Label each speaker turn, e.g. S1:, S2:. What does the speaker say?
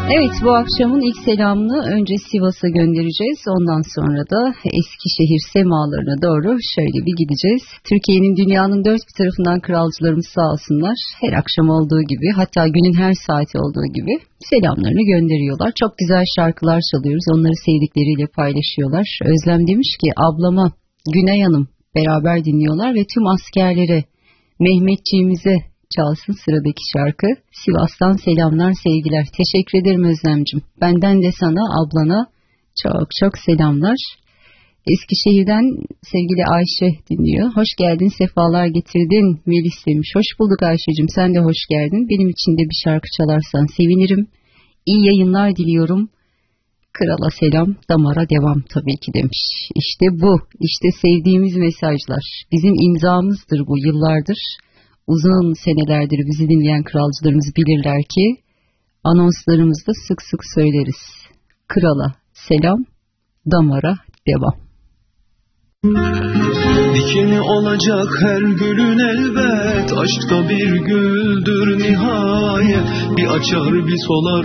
S1: Evet, bu akşamın ilk selamını önce Sivas'a göndereceğiz. Ondan sonra da Eskişehir semalarına doğru şöyle bir gideceğiz. Türkiye'nin, dünyanın dört bir tarafından kralcılarımız sağ olsunlar. Her akşam olduğu gibi, hatta günün her saati olduğu gibi selamlarını gönderiyorlar. Çok güzel şarkılar çalıyoruz. Onları sevdikleriyle paylaşıyorlar. Özlem demiş ki ablama, Güney Hanım beraber dinliyorlar ve tüm askerlere, Mehmetçiğimize çalsın sıradaki şarkı. Sivas'tan selamlar, sevgiler. Teşekkür ederim Özlemcim. Benden de sana, ablana çok çok selamlar. Eskişehir'den sevgili Ayşe dinliyor. Hoş geldin, sefalar getirdin Melis demiş. Hoş bulduk Ayşe'cim, sen de hoş geldin. Benim için de bir şarkı çalarsan sevinirim. İyi yayınlar diliyorum. Krala selam, damara devam tabii ki demiş. İşte bu, işte sevdiğimiz mesajlar. Bizim imzamızdır bu yıllardır. Uzun senelerdir bizi dinleyen kralcılarımız bilirler ki anonslarımızda sık sık söyleriz. Krala selam, damara devam.
S2: Dikeni olacak her gülün elbet, aşkta bir güldür nihayet. Bir açar bir solar